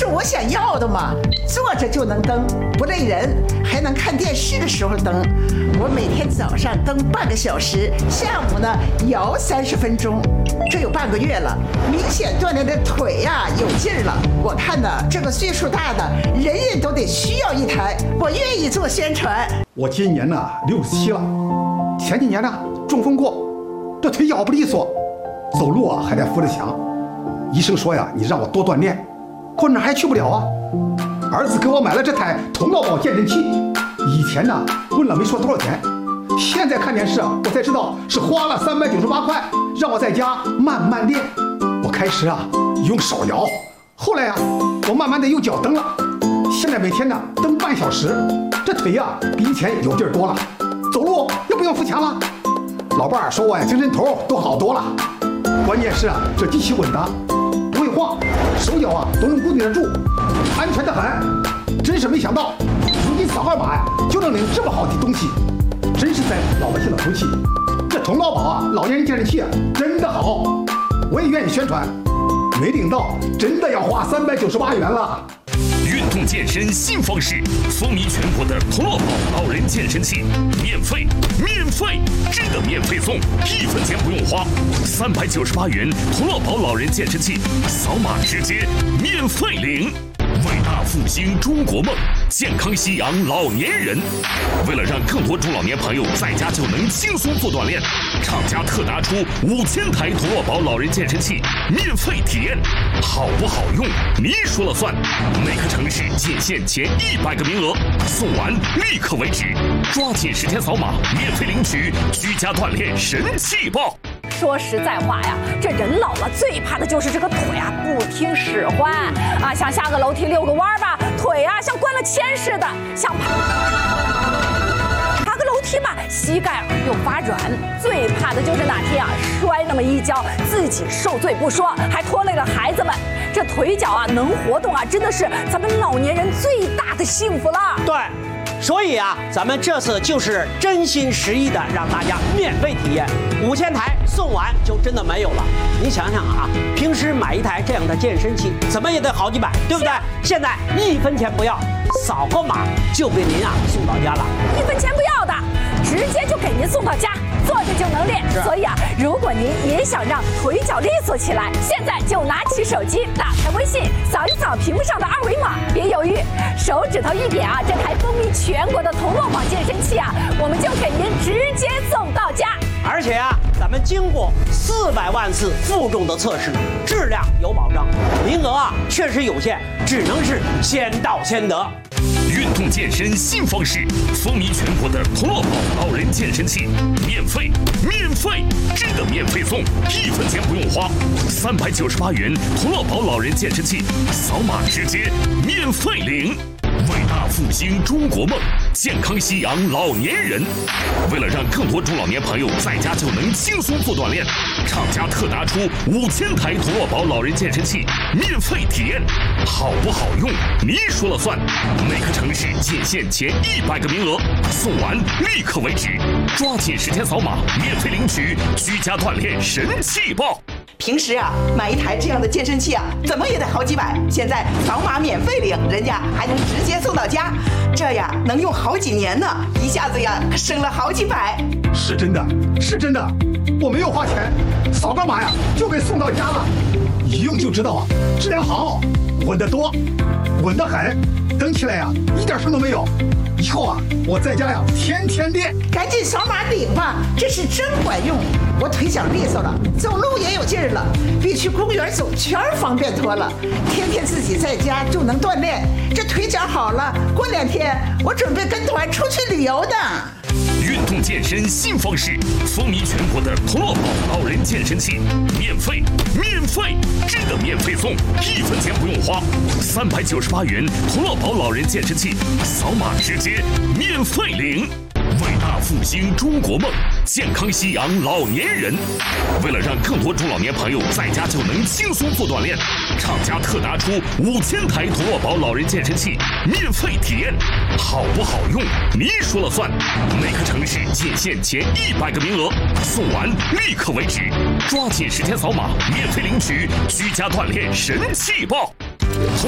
是我想要的嘛！坐着就能蹬，不累人，还能看电视的时候蹬。我每天早上蹬半个小时，下午呢摇30分钟，这有半个月了，明显锻炼的腿呀有劲儿了。我看呢，这个岁数大的人人都得需要一台，我愿意做宣传。 我今年呢67了，前几年呢中风过，这腿脚不利索，走路啊还得扶着墙。医生说呀，你让我多锻炼，可哪还去不了啊。儿子给我买了这台头脑宝健身器，以前呢问了没说多少钱，现在看电视啊我才知道是花了398块，让我在家慢慢练。我开始啊用手摇，后来啊我慢慢的用脚蹬了，现在每天呢蹬半小时，这腿呀比以前有劲儿多了，走路又不用扶墙了。老伴儿说我呀精神头都好多了，关键是啊这机器稳当，不会晃，手脚啊都能固定得住，安全得很。真是没想到如今扫个码呀就能领这么好的东西，真是在老百姓的福气。这童老宝啊老年人健身器啊真的好，我也愿意宣传，没领到真的要花398元了。 运动健身新方式，风靡全国的童乐宝老人健身器，免费，真的免费送，1分钱不用花，398元童乐宝老人健身器，扫码直接免费领。伟大复兴中国梦，健康夕阳老年人。为了让更多中老年朋友在家就能轻松做锻炼，厂家特拿出5000台童乐宝老人健身器免费体验，好不好用你说了算。每个城市仅限前100个名额，送完立刻为止，抓紧时间扫码免费领取居家锻炼神器包。 说实在话呀，这人老了最怕的就是这个腿啊不听使唤啊，想下个楼梯遛个弯吧，腿啊像灌了铅似的，想爬个楼梯吧，膝盖又发软。最怕的就是哪天啊摔那么一跤，自己受罪不说，还拖累了孩子们。这腿脚啊能活动啊，真的是咱们老年人最大的幸福了。 对。所以啊，咱们这次就是真心实意的让大家免费体验，5000台送完就真的没有了。你想想啊，平时买一台这样的健身器，怎么也得好几百，对不对？现在1分钱不要，扫个码就给您啊送到家了 ，1分钱不要的，直接就给您送到家，坐着就能练。所以啊，如果您也想让腿脚利索起来，现在就拿起手机，打开微信，扫一扫屏幕上的2维码，别犹豫，手指头一点啊，这台风靡全国的童乐宝健身器啊，我们就给您直接送到家。 而且啊，咱们经过400万次负重的测试，质量有保障，名额啊确实有限，只能是先到先得。 运动健身新方式，风靡全国的童乐宝老人健身器，免费，真的免费送，1分钱不用花，398元童乐宝老人健身器，扫码直接免费领。伟大复兴中国梦，健康夕阳老年人。为了让更多中老年朋友在家就能轻松做锻炼，厂家特拿出5000台童乐宝老人健身器免费体验，好不好用你说了算。每个城市仅限前100个名额，送完立刻为止，抓紧时间扫码免费领取居家锻炼神器包。 平时啊买一台这样的健身器啊怎么也得好几百，现在扫码免费领，人家还能直接送到家，这呀能用好几年呢，一下子呀省了好几百。 是真的，我没有花钱，扫个码呀就给送到家了，一用就知道啊质量好，稳得多，稳得很，蹬起来呀一点声都没有。以后啊我在家呀天天练。 赶紧扫码领吧，这是真管用，我腿脚利索了，走路也有劲儿了，比去公园走圈方便多了。天天自己在家就能锻炼，这腿脚好了，过2天我准备跟团出去旅游呢。 运动健身新方式，风靡全国的童乐宝老人健身器，免费，真的免费送，1分钱不用花，398元童乐宝老人健身器，扫码直接免费领。伟大复兴中国梦，健康夕阳老年人。为了让更多中老年朋友在家就能轻松做锻炼，厂家特拿出5000台童乐宝老人健身器免费体验，好不好用你说了算。每个城市仅限前100个名额，送完立刻为止，抓紧时间扫码免费领取居家锻炼神器包。